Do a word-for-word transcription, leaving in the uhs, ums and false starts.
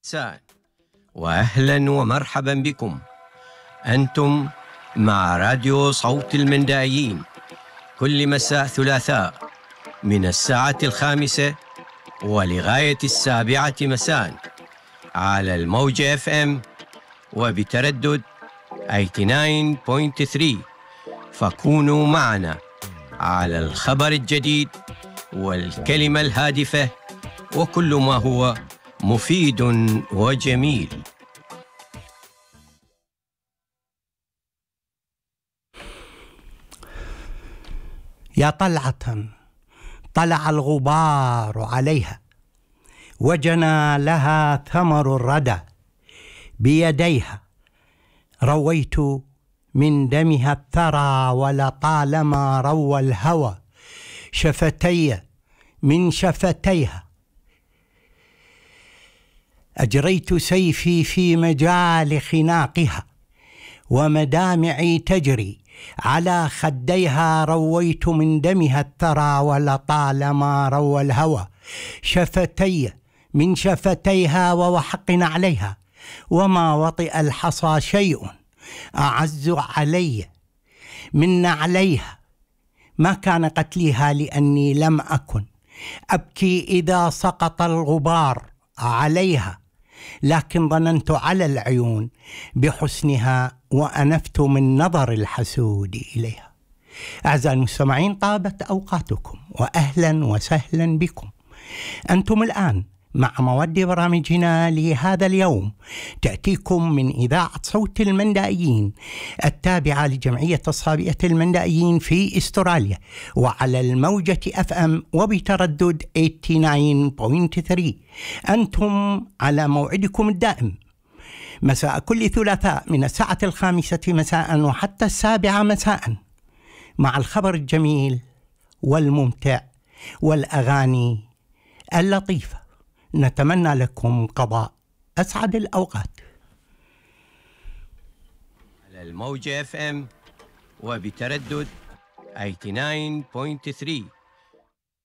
مساء وأهلا ومرحبا بكم. أنتم مع راديو صوت المندائيين كل مساء ثلاثاء من الساعة الخامسة ولغاية السابعة مساء على الموجة اف ام وبتردد ثمانية وثمانين فاصلة ثلاثة. فكونوا معنا على الخبر الجديد والكلمة الهادفة وكل ما هو مفيد وجميل. يا طلعة طلع الغبار عليها وجنى لها ثمر الردى، بيديها رويت من دمها الثرى ولطالما روى الهوى شفتي من شفتيها. أجريت سيفي في مجال خناقها ومدامعي تجري على خديها، رويت من دمها الثرى ولطالما روى الهوى شفتي من شفتيها ووحق عليها، وما وطئ الحصى شيء أعز علي من نعليها. ما كان قتلها لأني لم أكن أبكي إذا سقط الغبار عليها، لكن ظننت على العيون بحسنها وأنفت من نظر الحسود إليها. أعزائي المستمعين، طابت أوقاتكم وأهلا وسهلا بكم. أنتم الآن مع مواد برامجنا لهذا اليوم، تأتيكم من إذاعة صوت المندائيين التابعة لجمعية الصابئة المندائيين في استراليا، وعلى الموجة اف ام وبتردد ثمانية وثمانين فاصلة ثلاثة. أنتم على موعدكم الدائم مساء كل ثلاثاء من الساعة الخامسة مساء وحتى السابعة مساء مع الخبر الجميل والممتع والأغاني اللطيفة. نتمنى لكم قضاء أسعد الأوقات. على الموجة اف ام وبتردد ثمانية وثمانين فاصلة ثلاثة.